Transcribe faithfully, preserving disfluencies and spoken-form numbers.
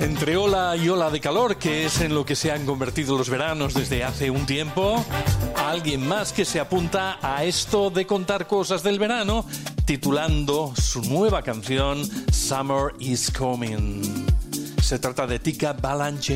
Entre ola y ola de calor, que es en lo que se han convertido los veranos desde hace un tiempo, alguien más que se apunta a esto de contar cosas del verano, titulando su nueva canción Summer is Coming. Se trata de Tika Balanche.